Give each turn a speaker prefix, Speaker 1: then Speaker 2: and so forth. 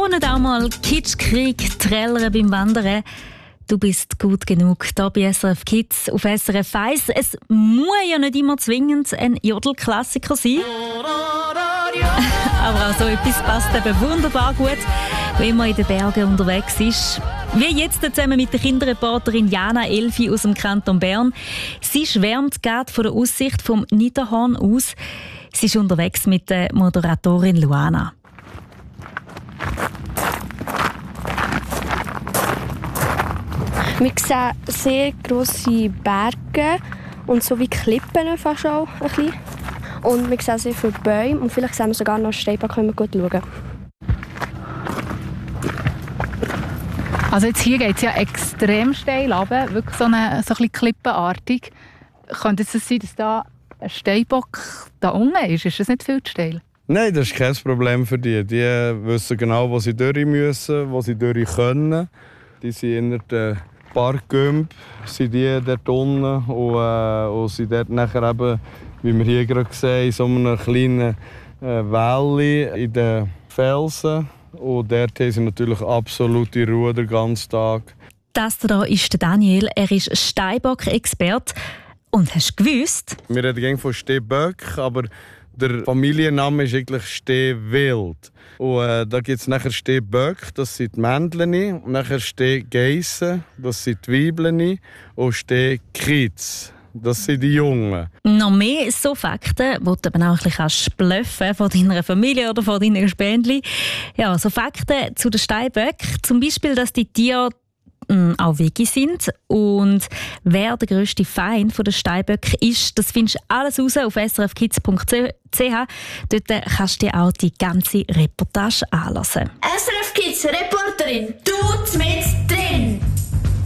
Speaker 1: nicht auch mal Kitschkrieg trällern beim Wandern? Du bist gut genug. Hier bei SRF Kids auf SRF 1. Es muss ja nicht immer zwingend ein Jodelklassiker sein. Aber auch so etwas passt eben wunderbar gut, wenn man in den Bergen unterwegs ist. Wie jetzt zusammen mit der Kinderreporterin Jana Elfi aus dem Kanton Bern. Sie schwärmt gerade von der Aussicht vom Niederhorn aus. Sie ist unterwegs mit der Moderatorin Luana.
Speaker 2: Wir sehen sehr grosse Berge und so wie Klippen fast auch ein bisschen. Und wir sehen sehr viele Bäume und vielleicht sehen wir sogar noch einen Steinbock, wenn wir gut schauen.
Speaker 3: Also jetzt hier geht es ja extrem steil runter, wirklich so ein bisschen klippenartig. Könnte es sein, dass da ein Steinbock da unten ist? Ist das nicht viel zu steil?
Speaker 4: Nein, das ist kein Problem für die. Die wissen genau, wo sie durch müssen, wo sie durch können. Die sind in der Parkgümp, sind die dort unten und sind dort nachher eben, wie wir hier gerade sehen, in so einem kleinen Valley in den Felsen. Und dort haben sie natürlich absolute Ruhe den ganzen Tag.
Speaker 1: Das hier ist der Daniel. Er ist Steinbock-Experte. Und hast du gewusst?
Speaker 4: Wir reden gerne von Stehböck, aber der Familienname ist eigentlich Stehwild. Und da gibt es nachher Stehböck, das sind die Männchen, und nachher Stehgeissen, das sind die Weibchen, und Stehkitz, das sind die Jungen.
Speaker 1: Noch mehr so Fakten, wo du eben auch ein bisschen bluffen von deiner Familie oder von deinen Spendli. Ja, so Fakten zu den Steinböcken, zum Beispiel, dass die Tiere auch Veggie sind. Und wer der grösste Feind der Steinböcke ist, das findest du alles raus auf srfkids.ch. Dort kannst du dir auch die ganze Reportage anhören.
Speaker 5: SRF Kids Reporterin, du mit